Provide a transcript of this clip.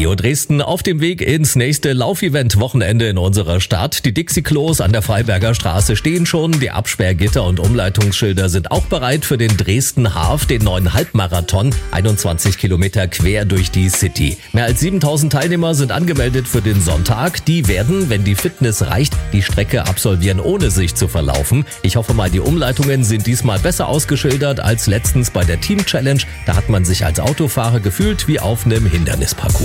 Radio Dresden auf dem Weg ins nächste Laufevent-Wochenende in unserer Stadt. Die Dixie-Klos an der Freiberger Straße stehen schon, die Absperrgitter und Umleitungsschilder sind auch bereit für den Dresden Half, den neuen Halbmarathon, 21 Kilometer quer durch die City. Mehr als 7000 Teilnehmer sind angemeldet für den Sonntag. Die werden, wenn die Fitness reicht, die Strecke absolvieren, ohne sich zu verlaufen. Ich hoffe mal, die Umleitungen sind diesmal besser ausgeschildert als letztens bei der Team Challenge. Da hat man sich als Autofahrer gefühlt wie auf einem Hindernisparcours.